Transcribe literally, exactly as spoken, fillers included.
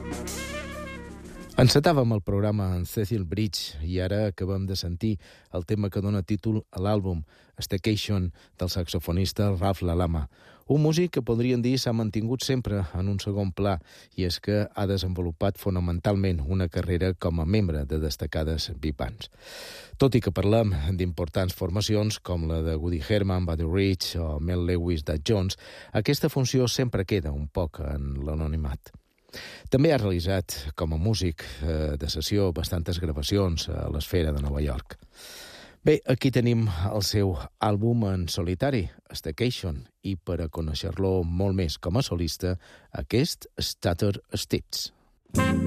Encetàvem el programa en Cecil Bridge i ara acabem de sentir el tema que dona títol a l'àlbum, Staycation, del saxofonista Ralph LaLama, un músic que podríem dir s'ha mantingut sempre en un segon pla i és que ha desenvolupat fonamentalment una carrera com a membre de destacades big bands. Tot i que parlem d'importants formacions com la de Woody Herman, Buddy Rich o Mel Lewis, Dad Jones, aquesta funció sempre queda un poc en l'anonimat. També ha realitzat, com a músic eh, de sessió, bastantes gravacions a l'Esfera de Nova York. Bé, aquí tenim el seu àlbum en solitari, Staycation, i per a conèixer-lo molt més com a solista, aquest Stutter Steps.